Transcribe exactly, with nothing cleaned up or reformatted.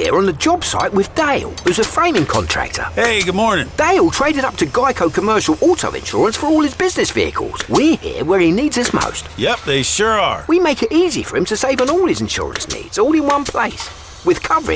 here on the job site with Dale, who's a framing contractor. Hey, good morning. Dale traded up to Geico Commercial Auto Insurance for all his business vehicles. We're here where he needs us most. Yep, they sure are. We make it easy for him to save on all his insurance needs, all in one place. With coverage